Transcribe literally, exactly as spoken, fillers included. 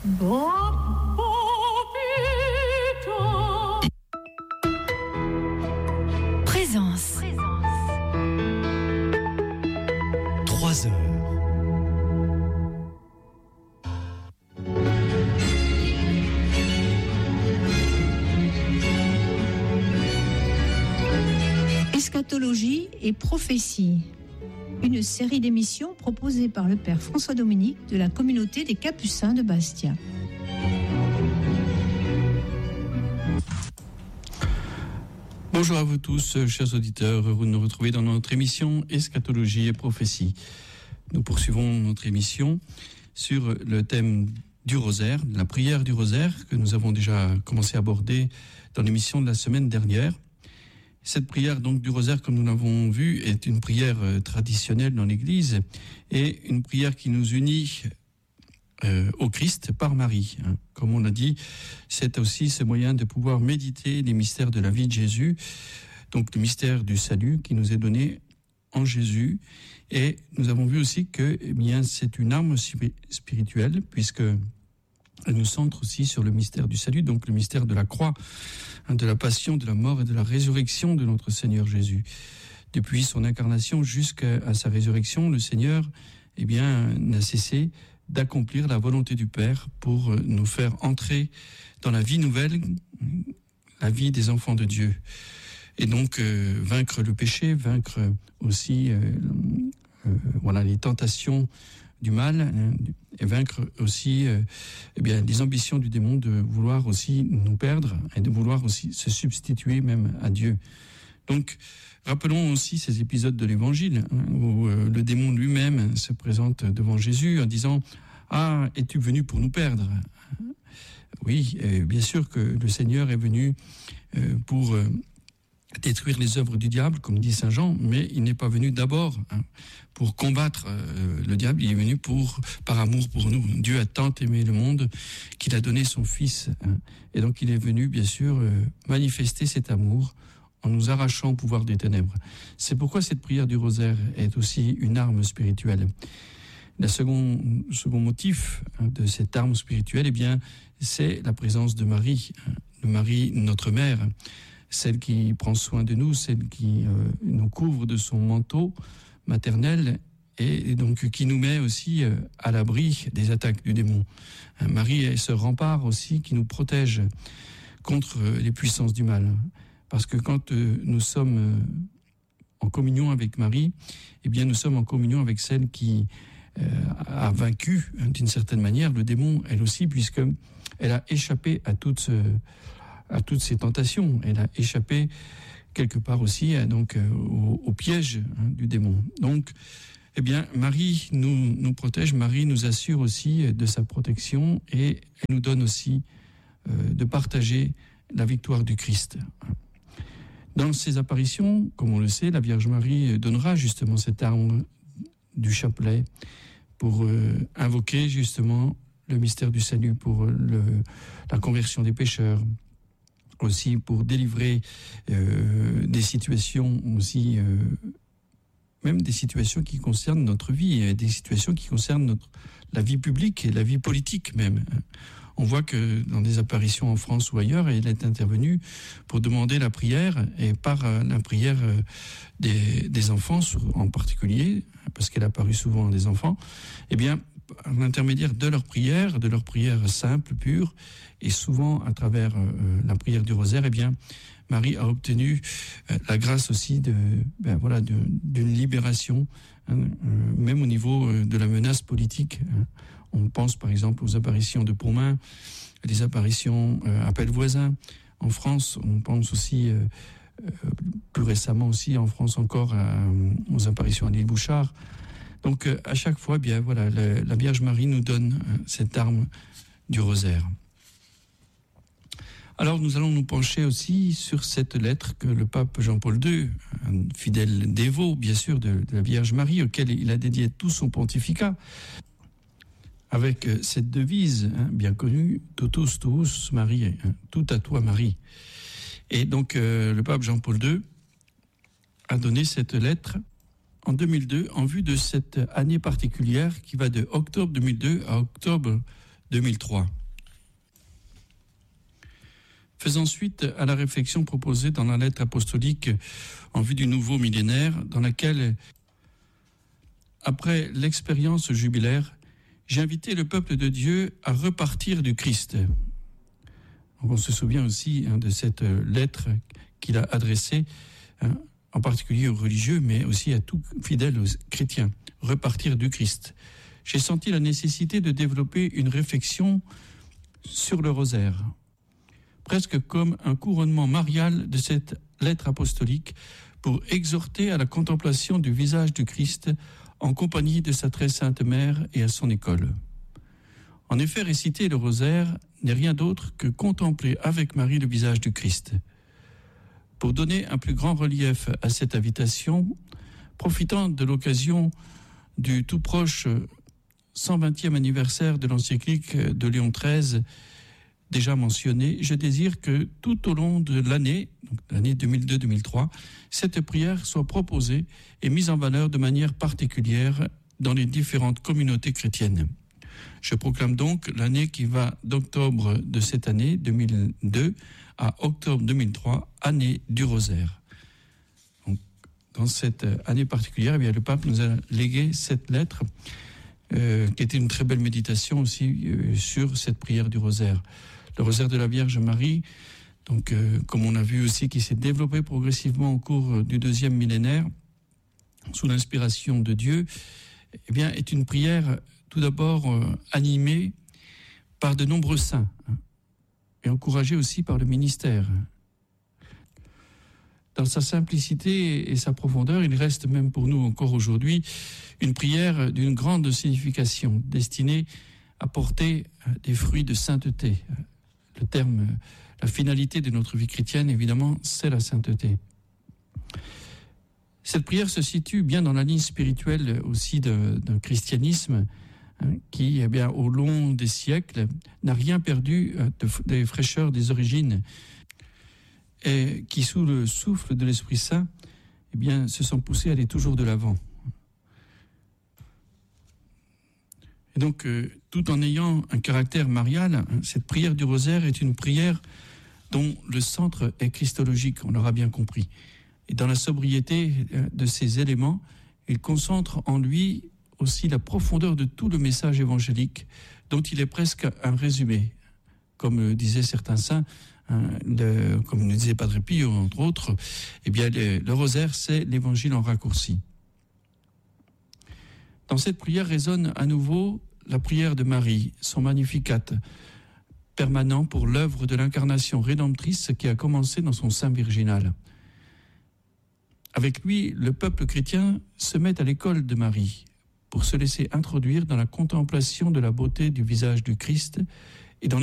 Présence. Trois heures. Eschatologie et prophétie. Une série d'émissions proposée par le père François Dominique de la communauté des Capucins de Bastia. Bonjour à vous tous, chers auditeurs, heureux de nous retrouver dans notre émission Eschatologie et prophétie. Nous poursuivons notre émission sur le thème du rosaire, de la prière du rosaire, que nous avons déjà commencé à aborder dans l'émission de la semaine dernière. Cette prière donc du rosaire, comme nous l'avons vu, est une prière euh, traditionnelle dans l'Église et une prière qui nous unit euh, au Christ par Marie. Hein. Comme on l'a dit, c'est aussi ce moyen de pouvoir méditer les mystères de la vie de Jésus, donc le mystère du salut qui nous est donné en Jésus. Et nous avons vu aussi que eh bien, c'est une arme spirituelle, puisque elle nous centre aussi sur le mystère du salut, donc le mystère de la croix, hein, de la passion, de la mort et de la résurrection de notre Seigneur Jésus. Depuis son incarnation jusqu'à sa résurrection, le Seigneur eh bien, n'a cessé d'accomplir la volonté du Père pour nous faire entrer dans la vie nouvelle, la vie des enfants de Dieu. Et donc euh, vaincre le péché, vaincre aussi euh, euh, voilà, les tentations du mal, hein, et vaincre aussi euh, eh bien, les ambitions du démon de vouloir aussi nous perdre et de vouloir aussi se substituer même à Dieu. Donc, rappelons aussi ces épisodes de l'Évangile, hein, où euh, le démon lui-même se présente devant Jésus en disant « Ah, es-tu venu pour nous perdre ?» Oui, euh, bien sûr que le Seigneur est venu euh, pour euh, détruire les œuvres du diable, comme dit saint Jean, mais il n'est pas venu d'abord hein, pour combattre euh, le diable, il est venu pour, par amour pour nous. Dieu a tant aimé le monde qu'il a donné son Fils. Hein, et donc il est venu, bien sûr, euh, manifester cet amour en nous arrachant au pouvoir des ténèbres. C'est pourquoi cette prière du rosaire est aussi une arme spirituelle. Le second, second motif hein, de cette arme spirituelle, eh bien, c'est la présence de Marie, hein, de Marie, notre mère, celle qui prend soin de nous, celle qui euh, nous couvre de son manteau maternel et, et donc qui nous met aussi euh, à l'abri des attaques du démon. Hein, Marie est ce rempart aussi qui nous protège contre euh, les puissances du mal. Parce que quand euh, nous sommes euh, en communion avec Marie, eh bien nous sommes en communion avec celle qui euh, a vaincu hein, d'une certaine manière le démon, elle aussi, puisque elle a échappé à toute euh, à toutes ces tentations. Elle a échappé quelque part aussi hein, donc euh, au, au piège hein, du démon. Donc, eh bien, Marie nous nous protège, Marie nous assure aussi de sa protection et elle nous donne aussi euh, de partager la victoire du Christ. Dans ces apparitions, comme on le sait, la Vierge Marie donnera justement cette arme du chapelet pour euh, invoquer justement le mystère du salut, pour le, la conversion des pécheurs, aussi pour délivrer euh, des situations aussi, euh, même des situations qui concernent notre vie, des situations qui concernent notre, la vie publique et la vie politique même. On voit que dans des apparitions en France ou ailleurs, elle est intervenue pour demander la prière, et par la prière des, des enfants en particulier, parce qu'elle a apparu souvent à des enfants, eh bien, par l'intermédiaire de leur prière, de leur prière simple, pure, et souvent à travers euh, la prière du rosaire, eh bien, Marie a obtenu euh, la grâce aussi de, ben voilà, de, d'une libération, hein, euh, même au niveau euh, de la menace politique. Hein. On pense par exemple aux apparitions de Pontmain, les apparitions euh, à Pellevoisin en France. On pense aussi euh, euh, plus récemment aussi en France encore à, aux apparitions à l'île Bouchard. Donc euh, à chaque fois, bien voilà, la, la Vierge Marie nous donne euh, cette arme du rosaire. Alors nous allons nous pencher aussi sur cette lettre que le pape Jean-Paul deux, un fidèle dévot bien sûr de, de la Vierge Marie, auquel il a dédié tout son pontificat, avec cette devise hein, bien connue, Totus tuus Marie, hein, tout à toi Marie. Et donc euh, le pape Jean-Paul deux a donné cette lettre en deux mille deux en vue de cette année particulière qui va de octobre deux mille deux à octobre deux mille trois. Faisant suite à la réflexion proposée dans la lettre apostolique en vue du nouveau millénaire, dans laquelle, après l'expérience jubilaire, j'ai invité le peuple de Dieu à repartir du Christ. On se souvient aussi hein, de cette lettre qu'il a adressée, hein, en particulier aux religieux, mais aussi à tout fidèle aux chrétiens, repartir du Christ. J'ai senti la nécessité de développer une réflexion sur le rosaire, presque comme un couronnement marial de cette lettre apostolique pour exhorter à la contemplation du visage du Christ en compagnie de sa très sainte mère et à son école. En effet, réciter le rosaire n'est rien d'autre que contempler avec Marie le visage du Christ. Pour donner un plus grand relief à cette invitation, profitant de l'occasion du tout proche cent vingtième anniversaire de l'encyclique de Léon treize, déjà mentionné, je désire que tout au long de l'année, donc l'année deux mille deux deux mille trois, cette prière soit proposée et mise en valeur de manière particulière dans les différentes communautés chrétiennes. Je proclame donc l'année qui va d'octobre de cette année, deux mille deux, à octobre deux mille trois, année du rosaire. Donc, dans cette année particulière, eh bien, le pape nous a légué cette lettre, euh, qui était une très belle méditation aussi euh, sur cette prière du rosaire. Le rosaire de la Vierge Marie, donc, euh, comme on a vu aussi, qui s'est développé progressivement au cours du deuxième millénaire, sous l'inspiration de Dieu, eh bien, est une prière tout d'abord euh, animée par de nombreux saints hein, et encouragée aussi par le ministère. Dans sa simplicité et sa profondeur, il reste même pour nous encore aujourd'hui une prière d'une grande signification, destinée à porter des fruits de sainteté. Le terme, la finalité de notre vie chrétienne, évidemment, c'est la sainteté. Cette prière se situe bien dans la ligne spirituelle aussi de, d'un christianisme hein, qui, eh bien, au long des siècles, n'a rien perdu de, des fraîcheurs des origines et qui, sous le souffle de l'Esprit Saint, eh bien, se sont poussés à aller toujours de l'avant. Et donc, euh, tout en ayant un caractère marial, hein, cette prière du rosaire est une prière dont le centre est christologique, on l'aura bien compris. Et dans la sobriété de ces éléments, il concentre en lui aussi la profondeur de tout le message évangélique, dont il est presque un résumé. Comme le disaient certains saints, hein, le, comme le disait Padre Pio, entre autres, eh bien, le, le rosaire, c'est l'évangile en raccourci. Dans cette prière résonne à nouveau la prière de Marie, son Magnificat, permanent pour l'œuvre de l'incarnation rédemptrice qui a commencé dans son sein virginal. Avec lui, le peuple chrétien se met à l'école de Marie pour se laisser introduire dans la contemplation de la beauté du visage du Christ